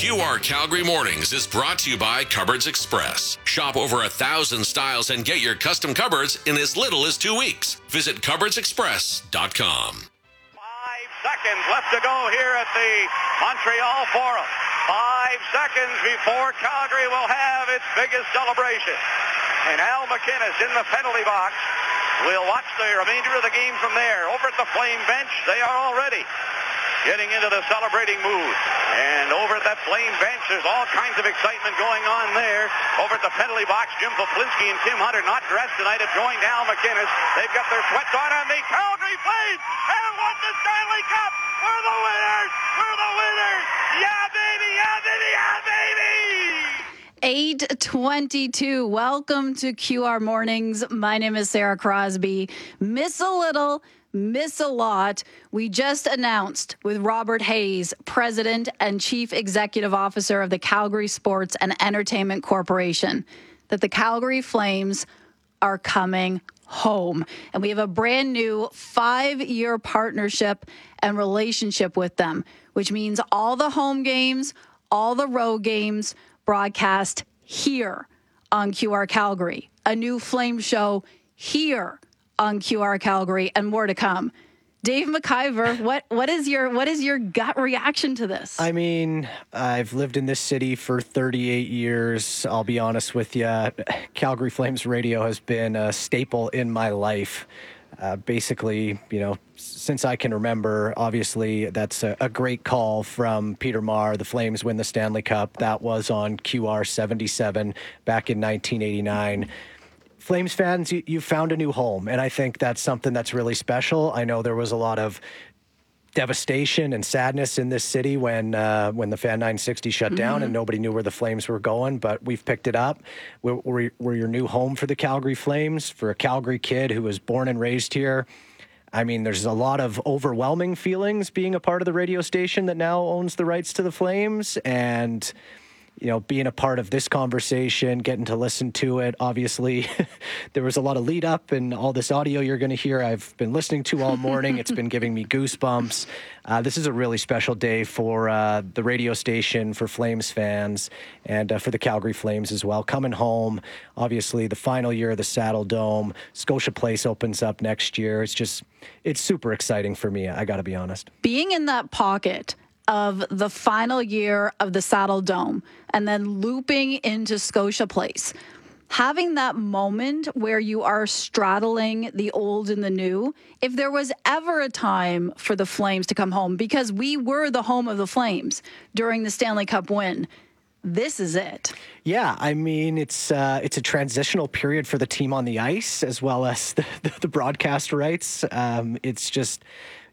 QR Calgary Mornings is brought to you by Cupboards Express. Shop over 1,000 styles and get your custom cupboards in as little as 2 weeks. Visit cupboardsexpress.com. 5 seconds left to go here at the Montreal Forum. 5 seconds before Calgary will have its biggest celebration. And Al MacInnis in the penalty box. We'll watch the remainder of the game from there. Over at the Flame bench, they are already getting into the celebrating mood. And over at that Flame bench, there's all kinds of excitement going on there. Over at the penalty box, Jim Poplinski and Tim Hunter, not dressed tonight, have joined Al MacInnis. They've got their sweats on, and the Calgary Flames have won the Stanley Cup. We're the winners! We're the winners! Yeah, baby! Yeah, baby! Yeah, baby! 8:22. Welcome to QR Mornings. My name is Sarah Crosby. Miss a little, miss a lot. We just announced with Robert Hayes, President and Chief Executive Officer of the Calgary Sports and Entertainment Corporation, that the Calgary Flames are coming home. And we have a brand new 5-year partnership and relationship with them, which means all the home games, all the road games broadcast here on QR Calgary. A new Flame show here on QR Calgary, and more to come. Dave McIver, what is your gut reaction to this? I mean, I've lived in this city for 38 years. I'll be honest with you. Calgary Flames radio has been a staple in my life. Basically, since I can remember. Obviously, that's a great call from Peter Maher. The Flames win the Stanley Cup. That was on QR 77 back in 1989. Flames fans, you found a new home, and I think that's something that's really special. I know there was a lot of devastation and sadness in this city when the Fan 960 shut down and nobody knew where the Flames were going, but we've picked it up. We're your new home for the Calgary Flames, for a Calgary kid who was born and raised here. I mean, there's a lot of overwhelming feelings being a part of the radio station that now owns the rights to the Flames, and being a part of this conversation, getting to listen to it. Obviously, there was a lot of lead up, and all this audio you're going to hear, I've been listening to all morning. It's been giving me goosebumps. This is a really special day for the radio station, for Flames fans, and for the Calgary Flames as well. Coming home, obviously, the final year of the Saddle Dome. Scotia Place opens up next year. It's super exciting for me, I got to be honest. Being in that pocket of the final year of the Saddle Dome and then looping into Scotia Place, having that moment where you are straddling the old and the new, if there was ever a time for the Flames to come home, because we were the home of the Flames during the Stanley Cup win, this is it. Yeah, I mean, it's a transitional period for the team on the ice as well as the broadcast rights. It's just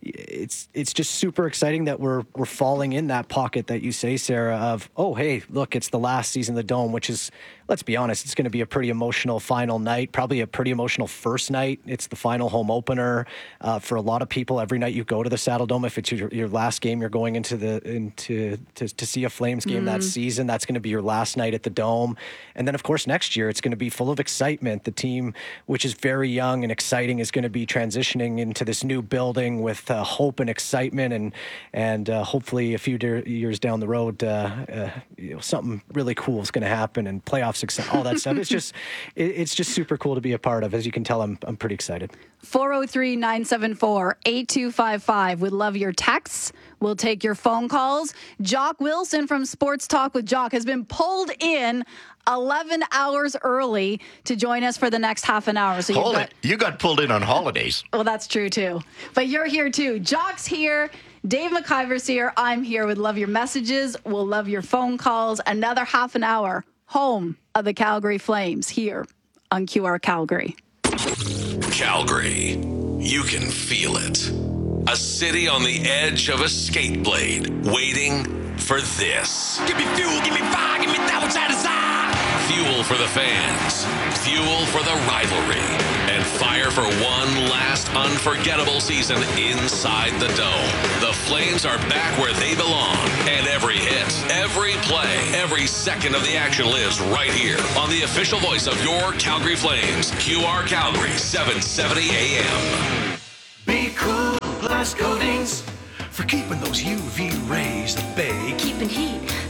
super exciting that we're falling in that pocket that you say, Sarah, of, oh, hey, look, it's the last season of the Dome, which is, let's be honest, it's going to be a pretty emotional final night, probably a pretty emotional first night. It's the final home opener for a lot of people. Every night you go to the Saddle Dome, if it's your last game, you're going to see a Flames game that season. That's going to be your last night at the Dome. And then, of course, next year, it's going to be full of excitement. The team, which is very young and exciting, is going to be transitioning into this new building with hope and excitement, and hopefully a few years down the road, something really cool is going to happen, and playoff success, all that stuff. It's just super cool to be a part of. As you can tell, I'm pretty excited. 403-974-8255. We'd love your texts. We'll take your phone calls. Jock Wilson from Sports Talk with Jock has been pulled in 11 hours early to join us for the next half an hour. So Hold it. You got pulled in on holidays. Well, that's true, too. But you're here, too. Jock's here. Dave McIver's here. I'm here. We'd love your messages. We'll love your phone calls. Another half an hour home of the Calgary Flames here on QR Calgary. Calgary, you can feel it. A city on the edge of a skate blade, waiting for this. Give me fuel, give me fire, give me that which I desire. Fuel for the fans, fuel for the rivalry, and fire for one last unforgettable season inside the Dome. The Flames are back where they belong, and every hit, every play, every second of the action lives right here on the official voice of your Calgary Flames, QR Calgary, 770 AM. Be cool, glass coatings, for keeping those UV rays at bay. Keeping heat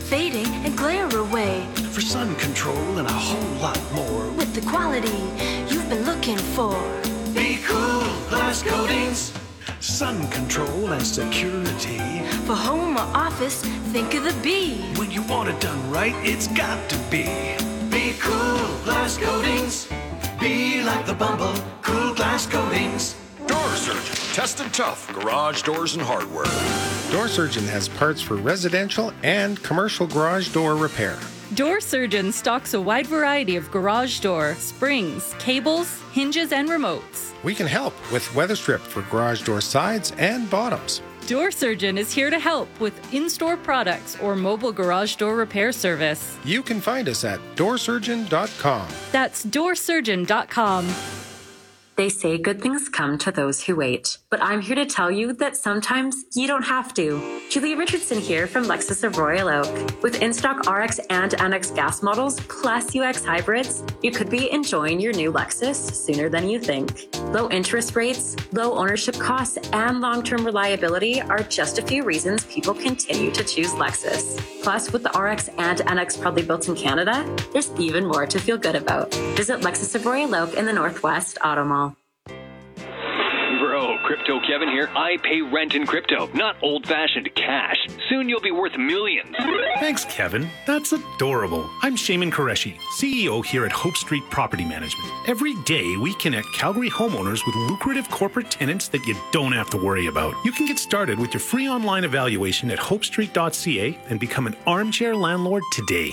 fading and glare away. For sun control and a whole lot more. With the quality you've been looking for. Be cool, glass coatings. Sun control and security. For home or office, think of the B. When you want it done right, it's got to be. Be cool, glass coatings. Be like the Bumble, cool glass coatings. Door Surgeon, tested tough, garage doors and hardware. Door Surgeon has parts for residential and commercial garage door repair. Door Surgeon stocks a wide variety of garage door, springs, cables, hinges, and remotes. We can help with weather strip for garage door sides and bottoms. Door Surgeon is here to help with in-store products or mobile garage door repair service. You can find us at doorsurgeon.com. That's doorsurgeon.com. They say good things come to those who wait, but I'm here to tell you that sometimes you don't have to. Julia Richardson here from Lexus of Royal Oak. With in-stock RX and NX gas models plus UX hybrids, you could be enjoying your new Lexus sooner than you think. Low interest rates, low ownership costs, and long-term reliability are just a few reasons people continue to choose Lexus. Plus, with the RX and NX proudly built in Canada, there's even more to feel good about. Visit Lexus of Royal Oak in the Northwest Auto Mall. Bro, Crypto Kevin here. I pay rent in crypto, not old-fashioned cash. Soon you'll be worth millions. Thanks, Kevin. That's adorable. I'm Shaman Qureshi, CEO here at Hope Street Property Management. Every day, we connect Calgary homeowners with lucrative corporate tenants that you don't have to worry about. You can get started with your free online evaluation at hopestreet.ca and become an armchair landlord today.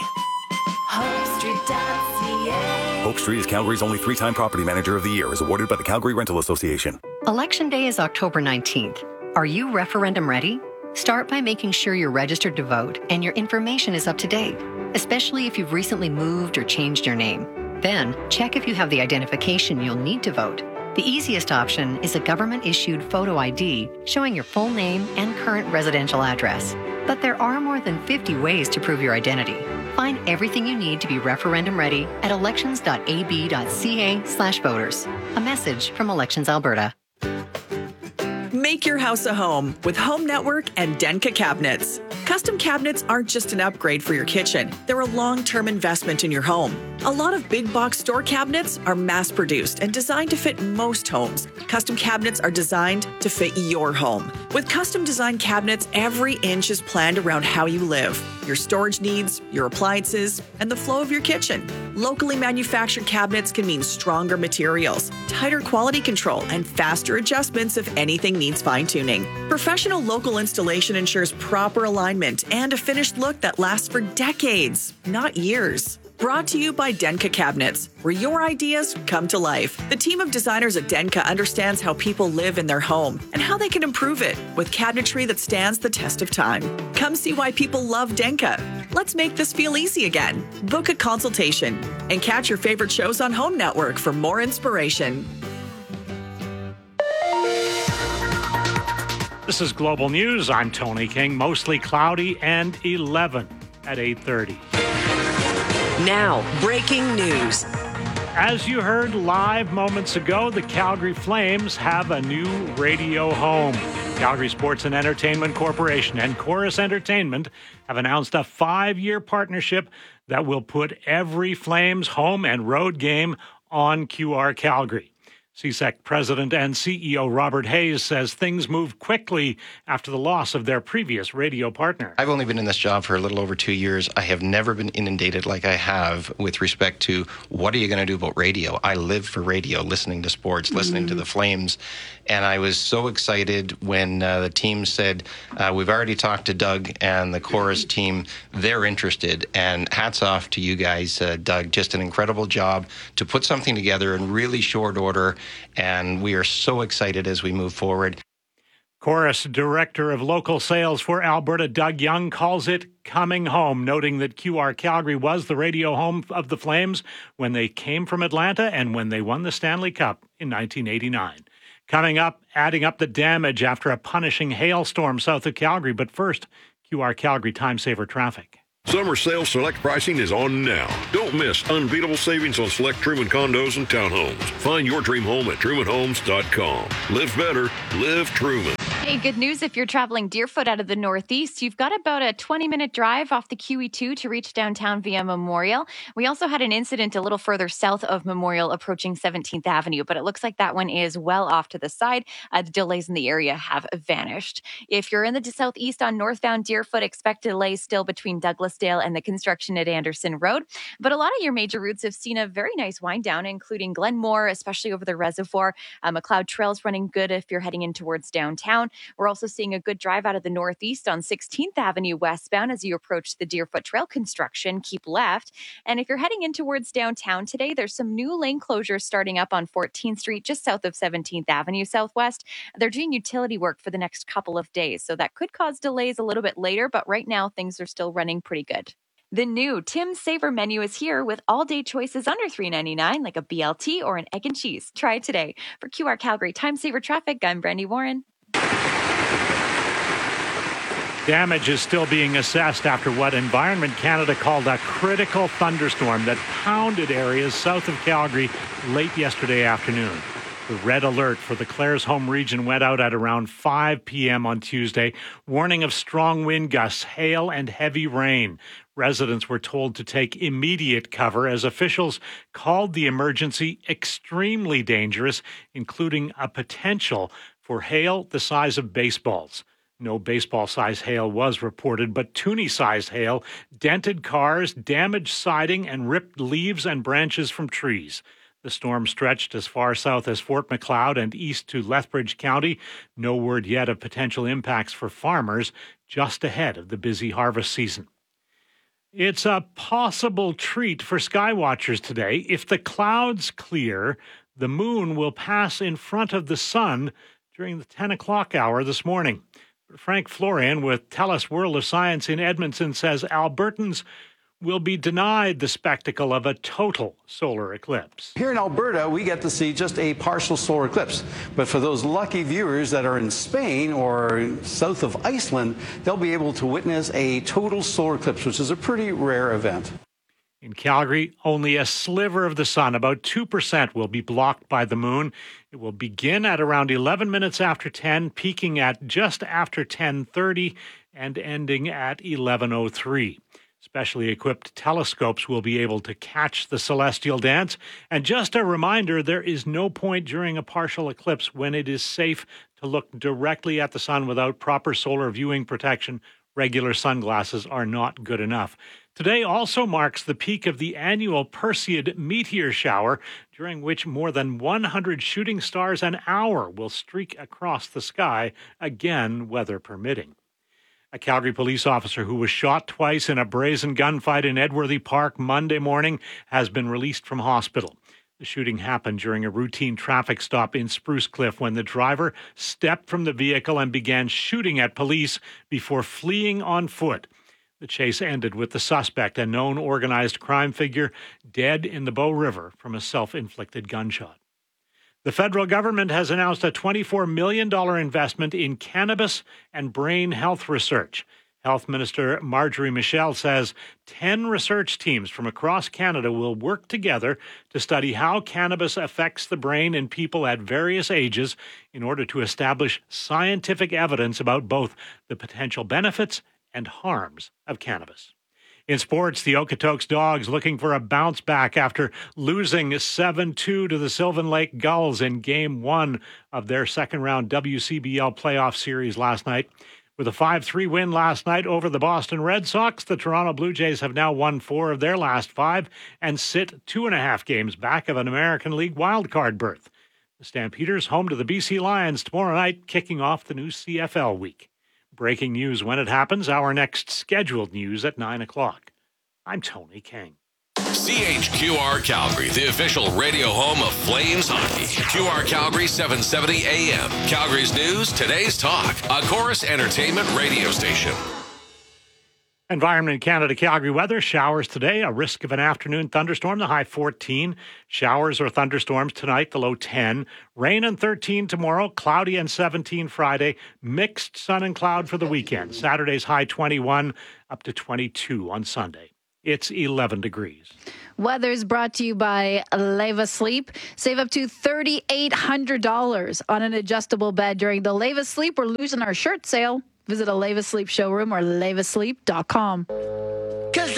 HopeStreet.ca. Hope Street is Calgary's only 3-time Property Manager of the Year, is awarded by the Calgary Rental Association. Election Day is October 19th. Are you referendum ready? Start by making sure you're registered to vote and your information is up to date, especially if you've recently moved or changed your name. Then, check if you have the identification you'll need to vote. The easiest option is a government-issued photo ID showing your full name and current residential address. But there are more than 50 ways to prove your identity. Find everything you need to be referendum ready at elections.ab.ca/voters. A message from Elections Alberta. Make your house a home with Home Network and Denka cabinets. Custom cabinets aren't just an upgrade for your kitchen. They're a long-term investment in your home. A lot of big box store cabinets are mass-produced and designed to fit most homes. Custom cabinets are designed to fit your home. With custom designed cabinets, every inch is planned around how you live, your storage needs, your appliances, and the flow of your kitchen. Locally manufactured cabinets can mean stronger materials, tighter quality control, and faster adjustments if anything needs fine-tuning. Professional local installation ensures proper alignment and a finished look that lasts for decades, not years. Brought to you by Denka Cabinets, where your ideas come to life. The team of designers at Denka understands how people live in their home and how they can improve it with cabinetry that stands the test of time. Come see why people love Denka. Let's make this feel easy again. Book a consultation and catch your favorite shows on Home Network for more inspiration. This is Global News. I'm Tony King. Mostly cloudy and 11 at 8:30. Now, breaking news. As you heard live moments ago, the Calgary Flames have a new radio home. Calgary Sports and Entertainment Corporation and Chorus Entertainment have announced a 5-year partnership that will put every Flames home and road game on QR Calgary. CSEC President and CEO Robert Hayes says things moved quickly after the loss of their previous radio partner. I've only been in this job for a little over 2 years. I have never been inundated like I have with respect to what are you going to do about radio? I live for radio, listening to sports, listening to the Flames. And I was so excited when the team said, we've already talked to Doug and the Chorus team. They're interested. And hats off to you guys, Doug. Just an incredible job to put something together in really short order. And we are so excited as we move forward. Chorus Director of Local Sales for Alberta, Doug Young, calls it coming home, noting that QR Calgary was the radio home of the Flames when they came from Atlanta and when they won the Stanley Cup in 1989. Coming up, adding up the damage after a punishing hailstorm south of Calgary. But first, QR Calgary Time Saver traffic. Summer sale select pricing is on now. Don't miss unbeatable savings on select Truman condos and townhomes. Find your dream home at trumanhomes.com. Live better, live Truman. Hey, good news if you're traveling Deerfoot out of the northeast. You've got about a 20-minute drive off the QE2 to reach downtown via Memorial. We also had an incident a little further south of Memorial approaching 17th Avenue, but it looks like that one is well off to the side. The delays in the area have vanished. If you're in the southeast on northbound Deerfoot, expect delays still between Douglasdale and the construction at Anderson Road. But a lot of your major routes have seen a very nice wind down, including Glenmore, especially over the reservoir. McLeod Trail's running good if you're heading in towards downtown. We're also seeing a good drive out of the northeast on 16th Avenue westbound as you approach the Deerfoot Trail construction. Keep left. And if you're heading in towards downtown today, there's some new lane closures starting up on 14th Street, just south of 17th Avenue Southwest. They're doing utility work for the next couple of days, so that could cause delays a little bit later, but right now things are still running pretty good. The new Tim's Savor menu is here with all-day choices under $3.99, like a BLT or an egg and cheese. Try it today. For QR Calgary Time Saver Traffic, I'm Brandy Warren. Damage is still being assessed after what Environment Canada called a critical thunderstorm that pounded areas south of Calgary late yesterday afternoon. The red alert for the Claresholm region went out at around 5 p.m. on Tuesday, warning of strong wind gusts, hail, and heavy rain. Residents were told to take immediate cover as officials called the emergency extremely dangerous, including a potential for hail the size of baseballs. No baseball-sized hail was reported, but toonie-sized hail dented cars, damaged siding, and ripped leaves and branches from trees. The storm stretched as far south as Fort Macleod and east to Lethbridge County. No word yet of potential impacts for farmers just ahead of the busy harvest season. It's a possible treat for skywatchers today. If the clouds clear, the moon will pass in front of the sun during the 10 o'clock hour this morning. Frank Florian with TELUS World of Science in Edmonton says Albertans will be denied the spectacle of a total solar eclipse. Here in Alberta, we get to see just a partial solar eclipse. But for those lucky viewers that are in Spain or south of Iceland, they'll be able to witness a total solar eclipse, which is a pretty rare event. In Calgary, only a sliver of the sun, about 2%, will be blocked by the moon. It will begin at around 11 minutes after 10, peaking at just after 10:30 and ending at 11:03. Specially equipped telescopes will be able to catch the celestial dance. And just a reminder, there is no point during a partial eclipse when it is safe to look directly at the sun without proper solar viewing protection. Regular sunglasses are not good enough. Today also marks the peak of the annual Perseid meteor shower, during which more than 100 shooting stars an hour will streak across the sky, again, weather permitting. A Calgary police officer who was shot twice in a brazen gunfight in Edworthy Park Monday morning has been released from hospital. The shooting happened during a routine traffic stop in Spruce Cliff when the driver stepped from the vehicle and began shooting at police before fleeing on foot. The chase ended with the suspect, a known organized crime figure, dead in the Bow River from a self-inflicted gunshot. The federal government has announced a $24 million investment in cannabis and brain health research. Health Minister Marjorie Michel says 10 research teams from across Canada will work together to study how cannabis affects the brain in people at various ages in order to establish scientific evidence about both the potential benefits and harms of cannabis. In sports, the Okotoks Dogs looking for a bounce back after losing 7-2 to the Sylvan Lake Gulls in Game 1 of their second-round WCBL playoff series last night. With a 5-3 win last night over the Boston Red Sox, the Toronto Blue Jays have now won 4 of their last 5 and sit 2.5 games back of an American League wildcard berth. The Stampeders home to the BC Lions tomorrow night, kicking off the new CFL week. Breaking news when it happens, our next scheduled news at 9 o'clock. I'm Tony King. CHQR Calgary, the official radio home of Flames hockey. QR Calgary 770 AM. Calgary's news, today's talk. A Chorus Entertainment radio station. Environment Canada Calgary weather. Showers today, a risk of an afternoon thunderstorm, the high 14. Showers or thunderstorms tonight, the low 10. Rain and 13 tomorrow, cloudy and 17 Friday. Mixed sun and cloud for the weekend. Saturday's high 21, up to 22 on Sunday. it's 11 degrees. Weather is brought to you by Leva Sleep. Save up to $3,800 on an adjustable bed during the Leva Sleep or Losing Our Shirt sale. Visit a Leva Sleep showroom or levasleep.com.